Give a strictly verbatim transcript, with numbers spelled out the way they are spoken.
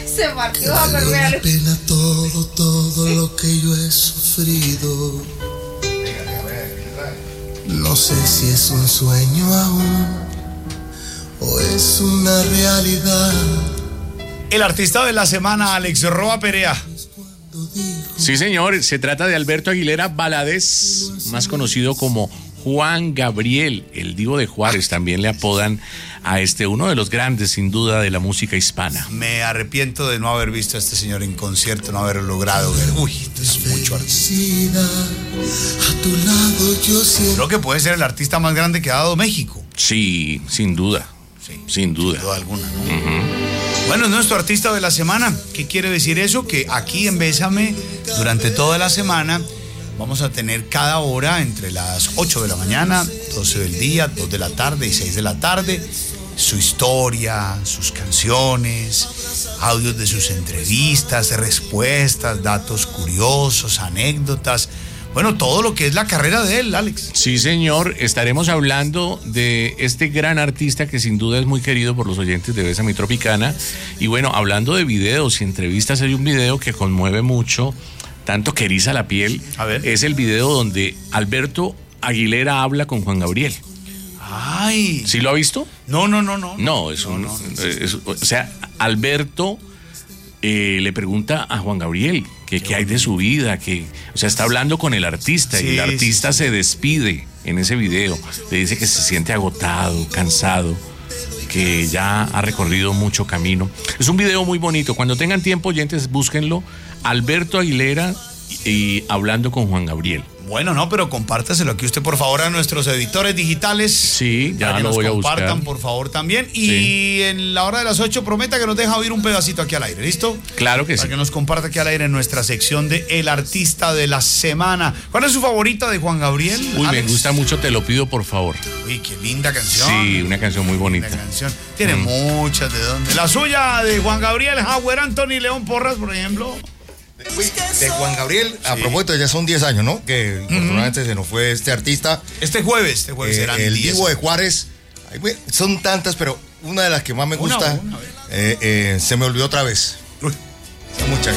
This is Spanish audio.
Se partió a perder. Pena todo, todo lo que yo he sufrido. No sé si es un sueño aún o es una realidad. El artista de la semana, Alex Roa Perea. Sí, señor, se trata de Alberto Aguilera Valadez, más conocido como Juan Gabriel, el Divo de Juárez, también le apodan a este, uno de los grandes, sin duda, de la música hispana. Me arrepiento de no haber visto a este señor en concierto, no haber logrado ver. Uy, es mucho artista. A tu lado yo siempre. Creo que puede ser el artista más grande que ha dado México. Sí, sin duda, Sí, sin duda. Sin duda alguna, ¿no? Uh-huh. Bueno, es nuestro artista de la semana. ¿Qué quiere decir eso? Que aquí en Bésame, durante toda la semana, vamos a tener cada hora entre las ocho de la mañana, doce del día, dos de la tarde y seis de la tarde, su historia, sus canciones, audios de sus entrevistas, respuestas, datos curiosos, anécdotas. Bueno, todo lo que es la carrera de él, Alex. Sí, señor, estaremos hablando de este gran artista que sin duda es muy querido por los oyentes de Bésame Tropicana. Y bueno, hablando de videos y entrevistas, hay un video que conmueve mucho, tanto que eriza la piel. A ver. Es el video donde Alberto Aguilera habla con Juan Gabriel. Ay. ¿Sí lo ha visto? No, no, no, no. No, es un... no, no, es- o sea, Alberto eh, le pregunta a Juan Gabriel que qué hay de su vida, que, o sea, está hablando con el artista Sí, y el artista sí, se despide en ese video. Le dice que se siente agotado, cansado, que ya ha recorrido mucho camino. Es un video muy bonito. Cuando tengan tiempo, oyentes, búsquenlo. Alberto Aguilera y, y hablando con Juan Gabriel. Bueno, no, pero compártaselo aquí usted, por favor, a nuestros editores digitales. Sí, ya para que lo nos voy a compartan, buscar. por favor, también. Y Sí. en la hora de las ocho, prometa que nos deja oír un pedacito aquí al aire, ¿listo? Claro que Para sí. que nos comparta aquí al aire en nuestra sección de El Artista de la Semana. ¿Cuál es su favorita de Juan Gabriel? Uy, Alex? me gusta mucho, te lo pido, por favor. Uy, qué linda canción. Sí, una canción muy Linda bonita. canción. Tiene muchas de dónde. La suya de Juan Gabriel, Howard Anthony León Porras, por ejemplo. De Juan Gabriel, a Sí. propósito, ya son diez años, ¿no? Que afortunadamente se nos fue este artista, Este jueves, este jueves eh, serán el diez. Divo de Juárez. Ay, güey, son tantas, pero una de las que más me Una, gusta, una, a ver. eh, eh, se me olvidó otra vez. Uy. Muchas